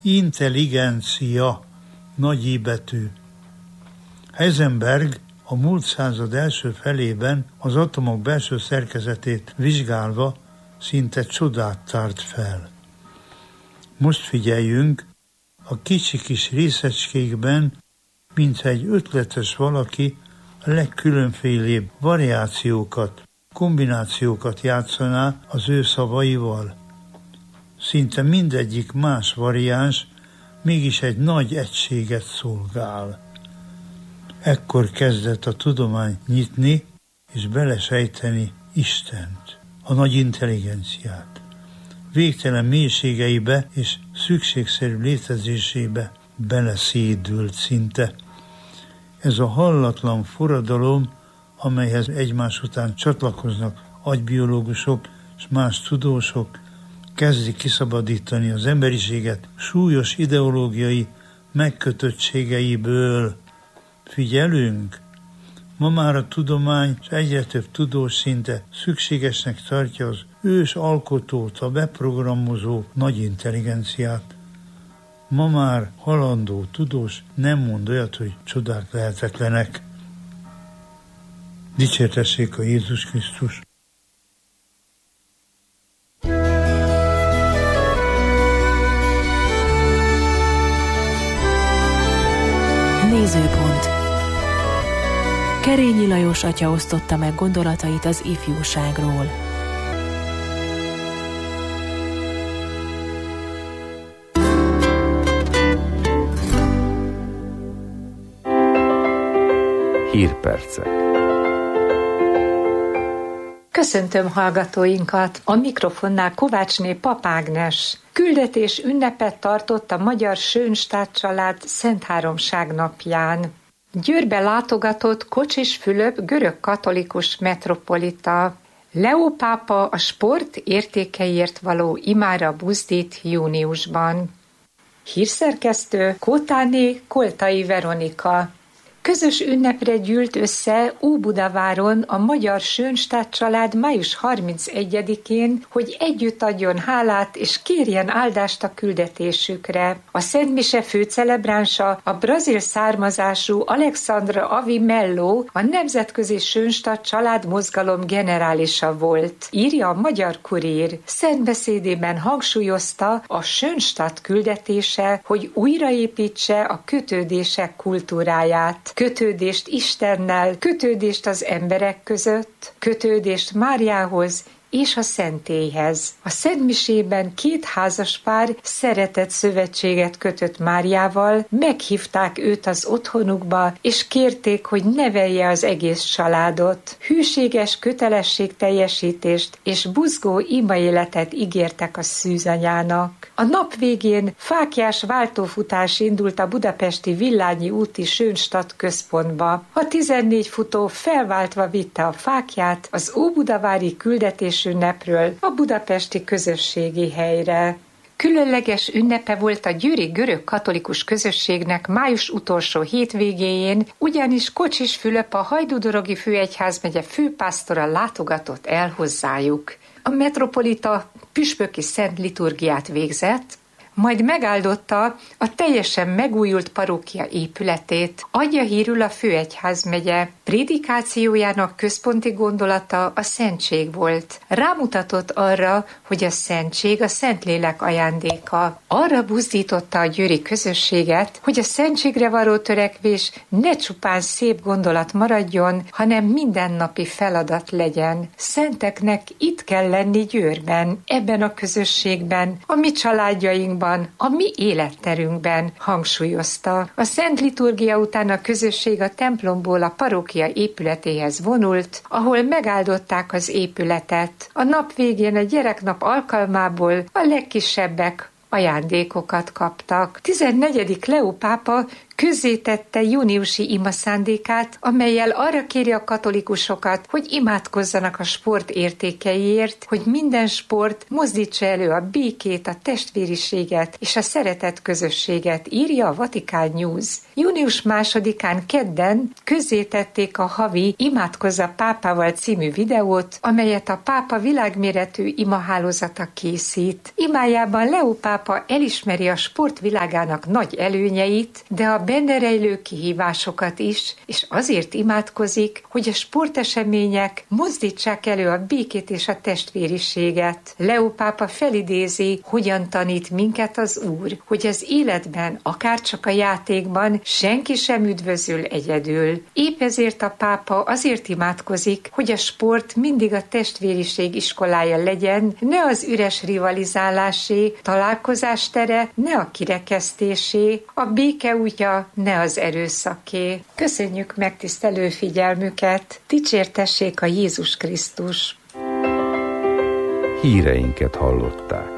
Intelligencia, nagy I betű. Heisenberg a múlt század első felében az atomok belső szerkezetét vizsgálva szinte csodát tárt fel. Most figyeljünk, a kicsi kis részecskékben, mintha egy ötletes valaki a legkülönfélébb variációkat, kombinációkat játszaná az ő szavaival. Szinte mindegyik más variáns, mégis egy nagy egységet szolgál. Ekkor kezdett a tudomány nyitni és belesejteni Istent, a nagy intelligenciát. Végtelen mélységeibe és szükségszerű létezésébe beleszédült szinte. Ez a hallatlan forradalom, amelyhez egymás után csatlakoznak agybiológusok és más tudósok, kezdi kiszabadítani az emberiséget súlyos ideológiai megkötöttségeiből. Figyelünk! Ma már a tudomány és egyre több tudós szinte szükségesnek tartja az ős alkotót, a beprogramozó nagy intelligenciát. Ma már halandó tudós nem mond olyat, hogy csodák lehetetlenek. Dicsértessék a Jézus Krisztus! Nézőpont. Kerényi Lajos atya osztotta meg gondolatait az ifjúságról. Hírpercek. Köszöntöm hallgatóinkat! A mikrofonnál Kovácsné Pap Ágnes. Küldetés ünnepet tartott a Magyar Schönstatt család Szentháromság napján. Győrbe látogatott Kocsis Fülöp görög katolikus metropolita. Leó pápa a sport értékeiért való imára buzdít júniusban. Hírszerkesztő Kótáné Koltai Veronika. Közös ünnepre gyűlt össze Óbudaváron a Magyar Schönstatt család május 31-én, hogy együtt adjon hálát és kérjen áldást a küldetésükre. A szentmise főcelebránsa a brazil származású Alexandra Avi Mello, a Nemzetközi Schönstatt család mozgalom generálisa volt, írja a Magyar Kurír. Szentbeszédében hangsúlyozta, a Schönstatt küldetése, hogy újraépítse a kötődések kultúráját. Kötődést Istennel, kötődést az emberek között, kötődést Máriához és a szentélyhez. A szentmisében két házaspár szeretett szövetséget kötött Máriával, meghívták őt az otthonukba, és kérték, hogy nevelje az egész családot. Hűséges kötelességteljesítést és buzgó imaéletet ígértek a szűzanyának. A nap végén fáklyás váltófutás indult a budapesti Villányi úti Schönstatt központba. A 14 futó felváltva vitte a fáklyát az óbudavári küldetés ünnepről a budapesti közösségi helyre. Különleges ünnepe volt a győri görög katolikus közösségnek május utolsó hétvégéjén, ugyanis Kocsis Fülöp, a Hajdúdorogi főegyházmegye főpásztora látogatott el hozzájuk. A metropolita püspöki szent liturgiát végzett, majd megáldotta a teljesen megújult parókia épületét. Adja hírül a főegyházmegye. Prédikációjának központi gondolata a szentség volt. Rámutatott arra, hogy a szentség a Szentlélek ajándéka. Arra buzdította a győri közösséget, hogy a szentségre való törekvés ne csupán szép gondolat maradjon, hanem mindennapi feladat legyen. Szenteknek itt kell lenni Győrben, ebben a közösségben, a mi családjainkban, a mi életterünkben, hangsúlyozta. A szent liturgia után a közösség a templomból a parókia épületéhez vonult, ahol megáldották az épületet. A nap végén a gyereknap alkalmából a legkisebbek ajándékokat kaptak. 14. Leó pápa közzétette júniusi imaszándékát, amellyel arra kéri a katolikusokat, hogy imádkozzanak a sport értékeiért, hogy minden sport mozdítsa elő a békét, a testvériséget és a szeretet közösséget, írja a Vatikán News. Június 2-án kedden közzétették a havi Imádkozza pápával című videót, amelyet a pápa világméretű imahálózata készít. Imájában Leó pápa elismeri a sport világának nagy előnyeit, de a benne rejlő kihívásokat is, és azért imádkozik, hogy a sportesemények mozdítsák elő a békét és a testvériséget. Leó pápa felidézi, hogyan tanít minket az Úr, hogy az életben, akárcsak a játékban senki sem üdvözül egyedül. Épp ezért a pápa azért imádkozik, hogy a sport mindig a testvériség iskolája legyen, ne az üres rivalizálásé, találkozás tere, ne a kirekesztésé, a béke útja, ne az erőszaké. Köszönjük megtisztelő figyelmüket, dicsértessék a Jézus Krisztus! Híreinket hallották.